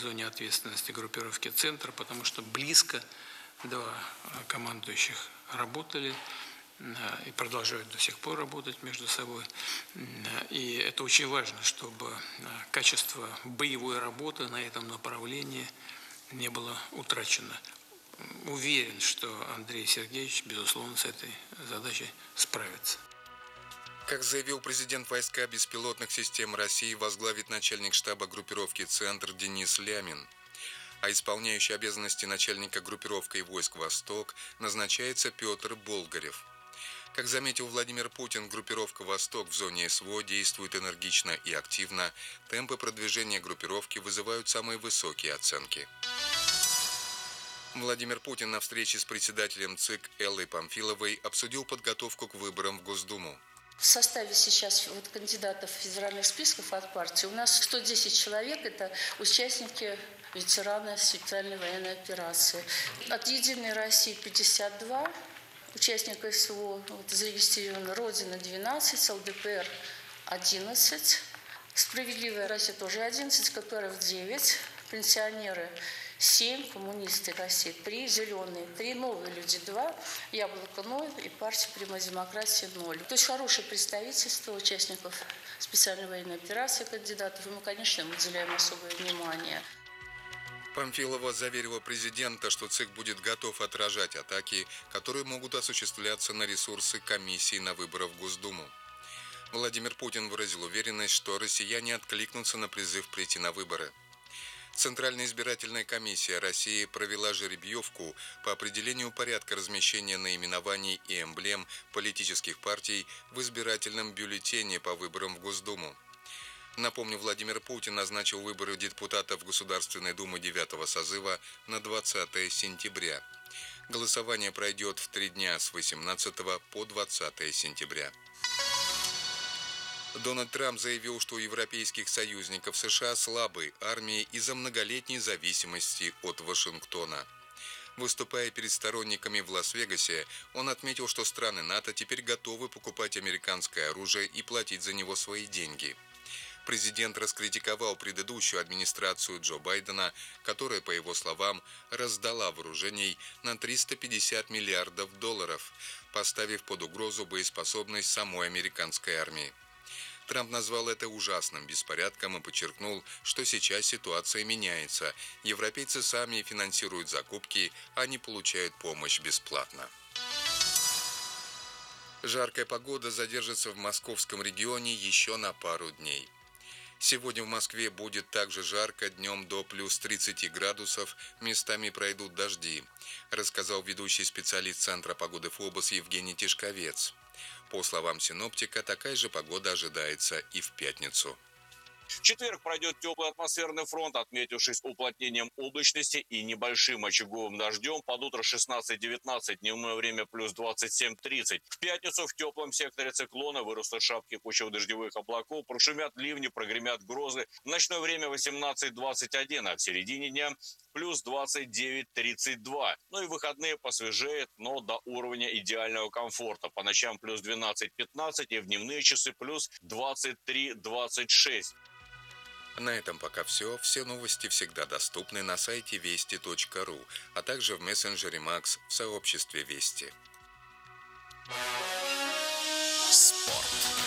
зоне ответственности группировки «Центр», потому что близко два командующих работали и продолжают до сих пор работать между собой. И это очень важно, чтобы качество боевой работы на этом направлении не было утрачено. Уверен, что Андрей Сергеевич, безусловно, с этой задачей справится. Как заявил президент войска беспилотных систем России, возглавит начальник штаба группировки «Центр» Денис Лямин. А исполняющий обязанности начальника группировки войск «Восток» назначается Петр Болгарев. Как заметил Владимир Путин, группировка «Восток» в зоне СВО действует энергично и активно. Темпы продвижения группировки вызывают самые высокие оценки. Владимир Путин на встрече с председателем ЦИК Эллой Памфиловой обсудил подготовку к выборам в Госдуму. В составе сейчас кандидатов в федеральных списков от партии у нас 110 человек. Это участники, ветераны специальной военной операции. От «Единой России» 52 участника СВО, зарегистрировано «Родина» 12, ЛДПР 11, «Справедливая Россия» тоже 11, КПРФ 9, пенсионеры 7, коммунисты России 3, зеленые 3, новые люди 2, Яблоко 0 и партия «Прямая демократия» 0. То есть хорошее представительство участников специальной военной операции, кандидатов, и мы, конечно, уделяем особое внимание. Памфилова заверила президента, что ЦИК будет готов отражать атаки, которые могут осуществляться на ресурсы комиссии на выборы в Госдуму. Владимир Путин выразил уверенность, что россияне откликнутся на призыв прийти на выборы. Центральная избирательная комиссия России провела жеребьевку по определению порядка размещения наименований и эмблем политических партий в избирательном бюллетене по выборам в Госдуму. Напомню, Владимир Путин назначил выборы депутатов Государственной Думы 9-го созыва на 20 сентября. Голосование пройдет в 3 дня с 18 по 20 сентября. Дональд Трамп заявил, что у европейских союзников США слабые армии из-за многолетней зависимости от Вашингтона. Выступая перед сторонниками в Лас-Вегасе, он отметил, что страны НАТО теперь готовы покупать американское оружие и платить за него свои деньги. Президент раскритиковал предыдущую администрацию Джо Байдена, которая, по его словам, раздала вооружений на $350 миллиардов, поставив под угрозу боеспособность самой американской армии. Трамп назвал это ужасным беспорядком и подчеркнул, что сейчас ситуация меняется. Европейцы сами финансируют закупки, а не получают помощь бесплатно. Жаркая погода задержится в московском регионе еще на пару дней. Сегодня в Москве будет также жарко, днем до плюс 30 градусов, местами пройдут дожди, рассказал ведущий специалист Центра погоды ФОБОС Евгений Тишковец. По словам синоптика, такая же погода ожидается и в пятницу. В четверг пройдет теплый атмосферный фронт, отметившись уплотнением облачности и небольшим очаговым дождем. Под утро 16-19, дневное время плюс 27-30. В пятницу в теплом секторе циклона вырастут шапки кучево-дождевых облаков, прошумят ливни, прогремят грозы. В ночное время 18-21, а в середине дня плюс 29-32. Ну и выходные посвежеет, но до уровня идеального комфорта. По ночам плюс 12-15 и в дневные часы плюс 23-26. На этом пока все. Все новости всегда доступны на сайте вести.ру, а также в мессенджере Макс в сообществе Вести. Спорт.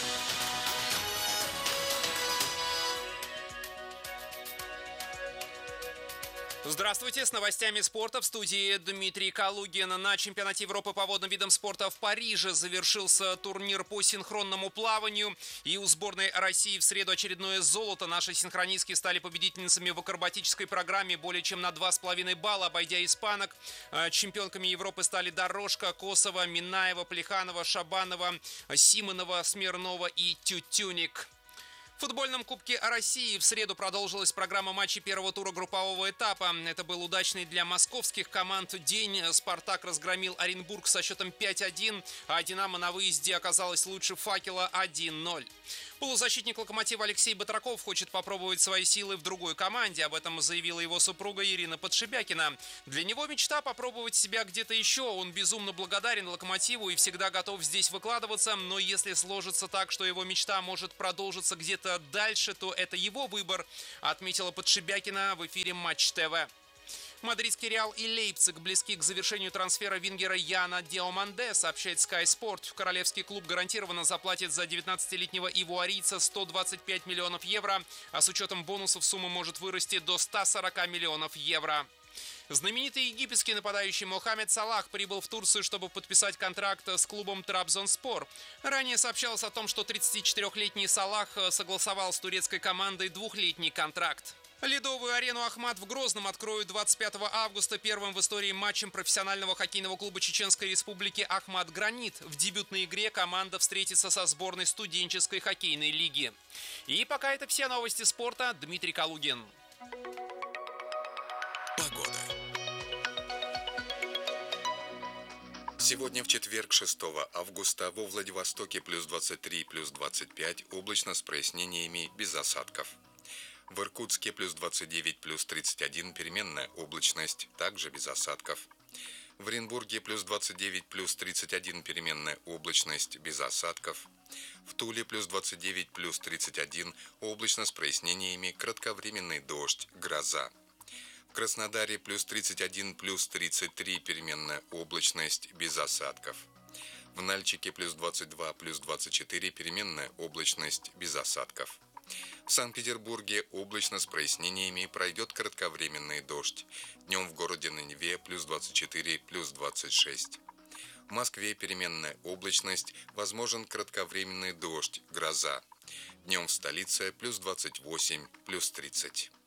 Здравствуйте, с новостями спорта в студии Дмитрий Калугин. На чемпионате Европы по водным видам спорта в Париже завершился турнир по синхронному плаванию. И у сборной России в среду очередное золото. Наши синхронистки стали победительницами в акробатической программе более чем на 2,5 балла, обойдя испанок. Чемпионками Европы стали Дорожка, Косова, Минаева, Плеханова, Шабанова, Симонова, Смирнова и Тютюник. В футбольном Кубке России в среду продолжилась программа матчей первого тура группового этапа. Это был удачный для московских команд день. «Спартак» разгромил Оренбург со счетом 5-1, а «Динамо» на выезде оказалась лучше «Факела» 1-0. Полузащитник «Локомотива» Алексей Батраков хочет попробовать свои силы в другой команде. Об этом заявила его супруга Ирина Подшибякина. Для него мечта попробовать себя где-то еще. Он безумно благодарен «Локомотиву» и всегда готов здесь выкладываться. Но если сложится так, что его мечта может продолжиться где-то дальше, то это его выбор, отметила Подшибякина в эфире Матч ТВ. Мадридский Реал и Лейпциг близки к завершению трансфера вингера Яна Диоманде, сообщает Sky Sport. Королевский клуб гарантированно заплатит за 19-летнего ивуарийца 125 миллионов евро, а с учетом бонусов сумма может вырасти до 140 миллионов евро. Знаменитый египетский нападающий Мохаммед Салах прибыл в Турцию, чтобы подписать контракт с клубом Трабзонспор. Ранее сообщалось о том, что 34-летний Салах согласовал с турецкой командой двухлетний контракт. Ледовую арену «Ахмат» в Грозном откроют 25 августа первым в истории матчем профессионального хоккейного клуба Чеченской Республики «Ахмат Гранит». В дебютной игре команда встретится со сборной студенческой хоккейной лиги. И пока это все новости спорта. Дмитрий Калугин. Погода. Сегодня в четверг, 6 августа, во Владивостоке плюс 23, плюс 25, облачно с прояснениями, без осадков. В Иркутске плюс 29, плюс 31, переменная облачность, также без осадков. В Оренбурге плюс 29, плюс 31, переменная облачность, без осадков. В Туле плюс 29, плюс 31, облачно с прояснениями, кратковременный дождь, гроза. В Краснодаре плюс 31, плюс 33, переменная облачность, без осадков. В Нальчике плюс 22, плюс 24, переменная облачность, без осадков. В Санкт-Петербурге облачно с прояснениями, пройдет кратковременный дождь. Днем в городе на Неве плюс 24, плюс 26. В Москве переменная облачность, возможен кратковременный дождь, гроза. Днем в столице плюс 28, плюс 30.